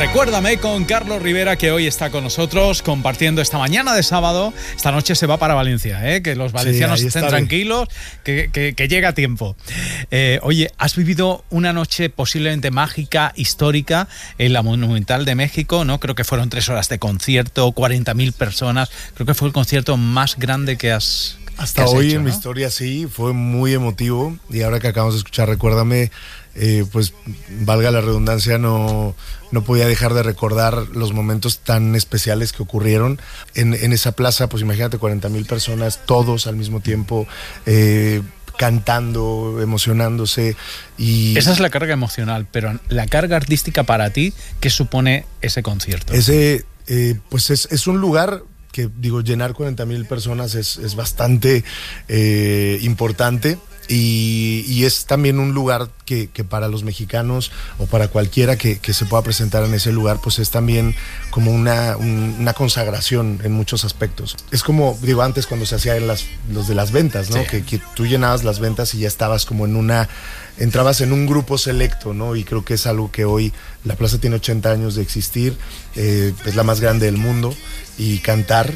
Recuérdame con Carlos Rivera, que hoy está con nosotros compartiendo esta mañana de sábado. Esta noche se va para Valencia, que los valencianos estén tranquilos, que llega a tiempo. Oye, has vivido una noche posiblemente mágica, histórica, en la Monumental de México, ¿no? Creo que fueron 3 horas de concierto, 40.000 personas. Creo que fue el concierto más grande que has Hasta hoy hecho, en ¿no? mi historia, sí, fue muy emotivo. Y ahora que acabamos de escuchar Recuérdame, pues valga la redundancia, no podía dejar de recordar los momentos tan especiales que ocurrieron en esa plaza. Pues imagínate, 40.000 personas, todos al mismo tiempo, cantando, emocionándose. Y esa es la carga emocional, pero la carga artística para ti, ¿qué supone ese concierto? Pues es un lugar que, digo, llenar 40.000 personas es bastante importante. Y es también un lugar que para los mexicanos o para cualquiera que se pueda presentar en ese lugar, pues es también como una consagración en muchos aspectos. Es como, digo, antes cuando se hacía los de las ventas, ¿no? Sí. Que tú llenabas las ventas y ya estabas como entrabas en un grupo selecto, ¿no? Y creo que es algo que hoy la plaza tiene 80 años de existir, es la más grande del mundo, y cantar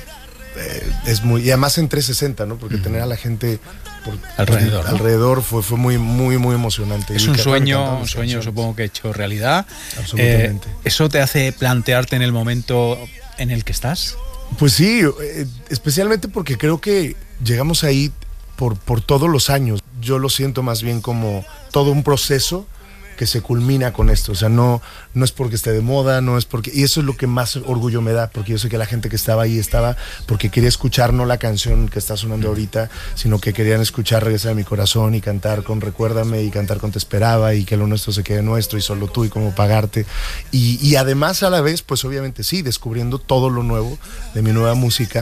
y además en 360, ¿no? Porque tener a la gente alrededor fue muy, muy, muy emocionante. Es un sueño supongo que hecho realidad. Absolutamente. ¿Eso te hace plantearte en el momento en el que estás? Pues sí, especialmente porque creo que llegamos ahí por todos los años. Yo lo siento más bien como todo un proceso que se culmina con esto. O sea, no es porque esté de moda, no es porque... Y eso es lo que más orgullo me da, porque yo sé que la gente que estaba ahí estaba porque quería escuchar no la canción que está sonando ahorita, sino que querían escuchar Regresa de mi corazón y cantar con Recuérdame y cantar con Te esperaba y que lo nuestro se quede nuestro y Solo tú y Cómo pagarte. Y además a la vez, pues obviamente sí, descubriendo todo lo nuevo de mi nueva música,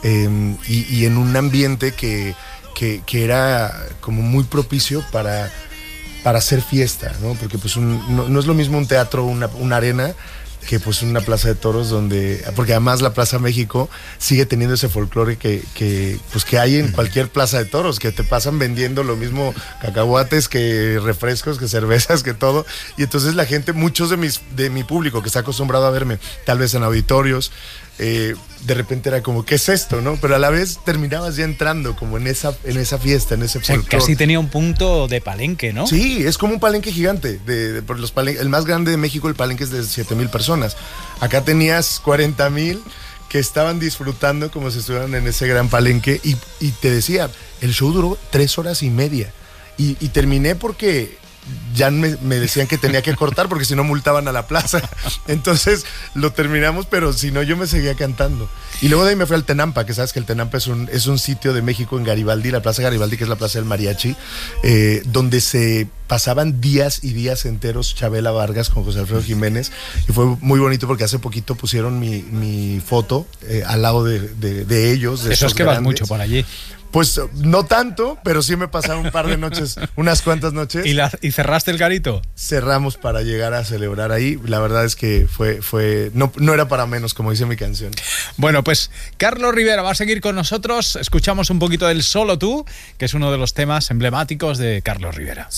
y en un ambiente que era como muy propicio para hacer fiesta, ¿no? Porque pues no es lo mismo un teatro, una arena, que pues una plaza de toros porque además la Plaza México sigue teniendo ese folclore que hay en cualquier plaza de toros, que te pasan vendiendo lo mismo cacahuates que refrescos, que cervezas, que todo. Y entonces la gente, muchos de mi público que está acostumbrado a verme tal vez en auditorios, de repente era como, ¿qué es esto, no? Pero a la vez terminabas ya entrando como en esa fiesta, en ese folclore. O sea, casi tenía un punto de palenque, ¿no? Sí, es como un palenque gigante. El más grande de México, el palenque es de 7.000 personas. Acá tenías 40.000 que estaban disfrutando como si estuvieran en ese gran palenque. Y te decía, el show duró 3 horas y media. Y terminé porque ya me decían que tenía que cortar porque si no multaban a la plaza. Entonces lo terminamos, pero si no yo me seguía cantando. Y luego de ahí me fui al Tenampa, que sabes que el Tenampa es un sitio de México en Garibaldi, la Plaza Garibaldi, que es la plaza del mariachi, donde se pasaban días y días enteros Chabela Vargas con José Alfredo Jiménez, y fue muy bonito porque hace poquito pusieron mi foto al lado de ellos. Eso es que vas mucho por allí. Pues no tanto, pero sí me pasaron un par de noches, unas cuantas noches. ¿Y cerraste el garito? Cerramos para llegar a celebrar ahí. La verdad es que no era para menos, como dice mi canción. Bueno, pues Carlos Rivera va a seguir con nosotros. Escuchamos un poquito del Solo tú, que es uno de los temas emblemáticos de Carlos Rivera.